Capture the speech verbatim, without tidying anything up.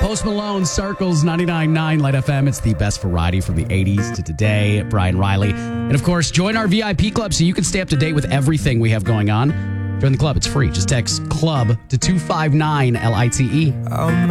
Post Malone, Circles, ninety-nine point nine Light F M. It's the best variety from the eighties to today. Brian Riley. And of course, join our V I P club so you can stay up to date with everything we have going on. Join the club. It's free. Just text CLUB to two five nine L I T E.